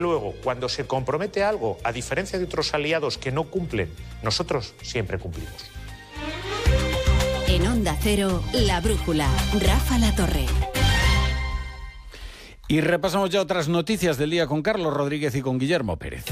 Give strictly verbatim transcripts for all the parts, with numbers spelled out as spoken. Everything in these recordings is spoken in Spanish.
Luego, cuando se compromete algo, a diferencia de otros aliados que no cumplen, nosotros siempre cumplimos. En Onda Cero, La Brújula, Rafa Latorre. Y repasamos ya otras noticias del día con Carlos Rodríguez y con Guillermo Pérez.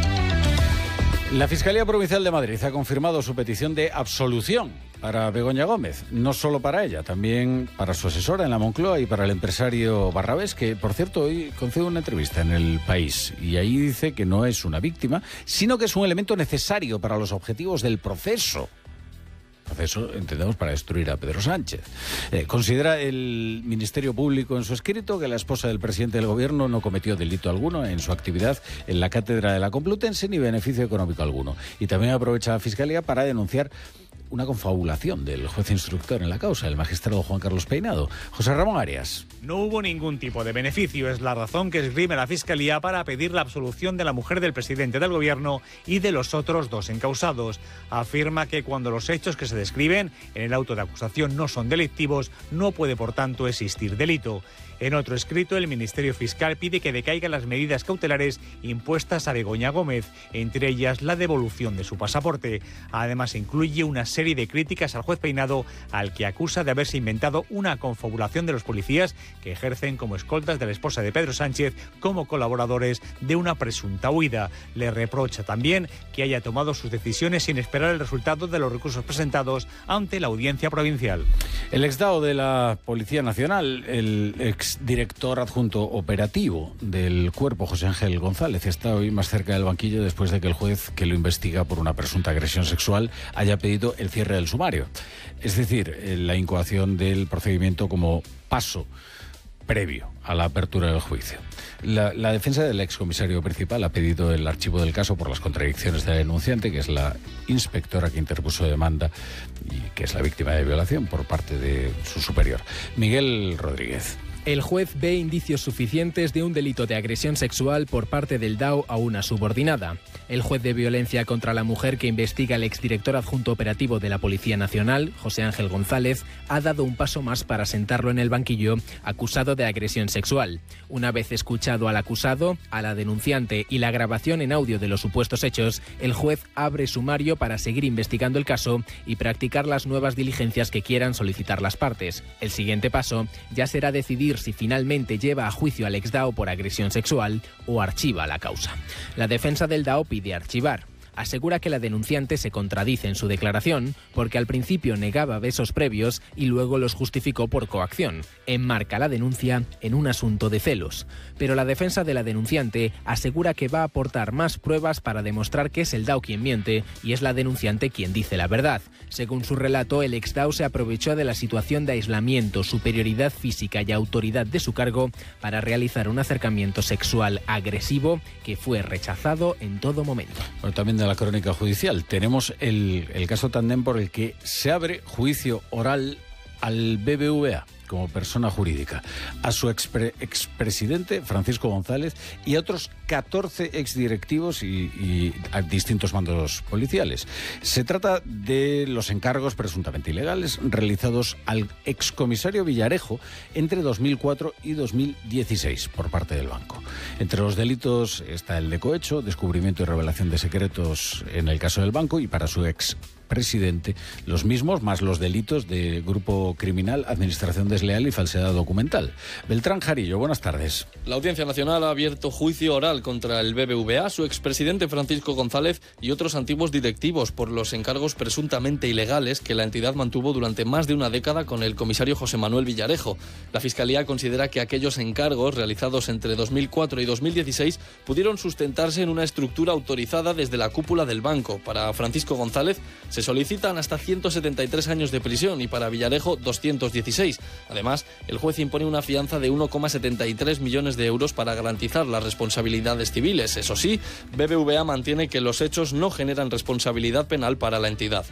La Fiscalía Provincial de Madrid ha confirmado su petición de absolución para Begoña Gómez, no solo para ella, también para su asesora en la Moncloa y para el empresario Barrabés, que, por cierto, hoy concede una entrevista en El País y ahí dice que no es una víctima, sino que es un elemento necesario para los objetivos del proceso. Proceso, entendemos, para destruir a Pedro Sánchez. Eh, considera el Ministerio Público en su escrito que la esposa del presidente del Gobierno no cometió delito alguno en su actividad en la Cátedra de la Complutense ni beneficio económico alguno. Y también aprovecha la Fiscalía para denunciar una confabulación del juez instructor en la causa, el magistrado Juan Carlos Peinado. José Ramón Arias. No hubo ningún tipo de beneficio, es la razón que esgrime la Fiscalía para pedir la absolución de la mujer del presidente del Gobierno y de los otros dos encausados. Afirma que cuando los hechos que se describen en el auto de acusación no son delictivos, no puede por tanto existir delito. En otro escrito, el Ministerio Fiscal pide que decaigan las medidas cautelares impuestas a Begoña Gómez, entre ellas la devolución de su pasaporte. Además, incluye una serie de críticas al juez Peinado, al que acusa de haberse inventado una confabulación de los policías que ejercen como escoltas de la esposa de Pedro Sánchez como colaboradores de una presunta huida. Le reprocha también que haya tomado sus decisiones sin esperar el resultado de los recursos presentados ante la Audiencia Provincial. El exdao de la Policía Nacional, el ex director adjunto operativo del cuerpo, José Ángel González, está hoy más cerca del banquillo después de que el juez que lo investiga por una presunta agresión sexual haya pedido el cierre del sumario. Es decir, la incoación del procedimiento como paso previo a la apertura del juicio. La, la defensa del excomisario principal ha pedido el archivo del caso por las contradicciones de la denunciante, que es la inspectora que interpuso demanda y que es la víctima de violación por parte de su superior. Miguel Rodríguez. El juez ve indicios suficientes de un delito de agresión sexual por parte del D A O a una subordinada. El juez de violencia contra la mujer que investiga al exdirector adjunto operativo de la Policía Nacional, José Ángel González, ha dado un paso más para sentarlo en el banquillo, acusado de agresión sexual. Una vez escuchado al acusado, a la denunciante y la grabación en audio de los supuestos hechos, el juez abre sumario para seguir investigando el caso y practicar las nuevas diligencias que quieran solicitar las partes. El siguiente paso ya será decidir si finalmente lleva a juicio al ex D A O por agresión sexual o archiva la causa. La defensa del D A O pide archivar. Asegura que la denunciante se contradice en su declaración porque al principio negaba besos previos y luego los justificó por coacción. Enmarca la denuncia en un asunto de celos. Pero la defensa de la denunciante asegura que va a aportar más pruebas para demostrar que es el D A O quien miente y es la denunciante quien dice la verdad. Según su relato, el ex D A O se aprovechó de la situación de aislamiento, superioridad física y autoridad de su cargo para realizar un acercamiento sexual agresivo que fue rechazado en todo momento. Bueno, también de la crónica judicial tenemos el, el caso Tandem por el que se abre juicio oral al B B V A como persona jurídica, a su expre, expresidente Francisco González y a otros catorce exdirectivos y, y a distintos mandos policiales. Se trata de los encargos presuntamente ilegales realizados al excomisario Villarejo entre dos mil cuatro y dos mil dieciséis por parte del banco. Entre los delitos está el de cohecho, descubrimiento y revelación de secretos en el caso del banco, y para su ex presidente los mismos, más los delitos de grupo criminal, administración desleal y falsedad documental. Beltrán Jarillo, buenas tardes. La Audiencia Nacional ha abierto juicio oral contra el B B V A, su expresidente Francisco González y otros antiguos directivos por los encargos presuntamente ilegales que la entidad mantuvo durante más de una década con el comisario José Manuel Villarejo. La Fiscalía considera que aquellos encargos realizados entre dos mil cuatro y dos mil dieciséis pudieron sustentarse en una estructura autorizada desde la cúpula del banco. Para Francisco González se solicitan hasta ciento setenta y tres años de prisión y para Villarejo doscientos dieciséis. Además, el juez impone una fianza de uno coma setenta y tres millones de euros para garantizar las responsabilidades civiles. Eso sí, B B V A mantiene que los hechos no generan responsabilidad penal para la entidad.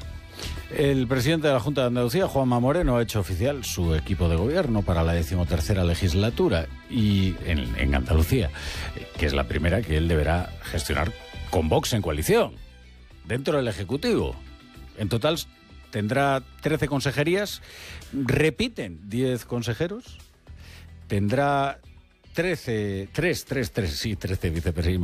El presidente de la Junta de Andalucía, Juanma Moreno, ha hecho oficial su equipo de gobierno para la decimotercera legislatura y en, en Andalucía, que es la primera que él deberá gestionar con Vox en coalición, dentro del Ejecutivo. En total tendrá trece consejerías, repiten diez consejeros, tendrá trece, tres, tres, tres, sí, trece vicepresidentes.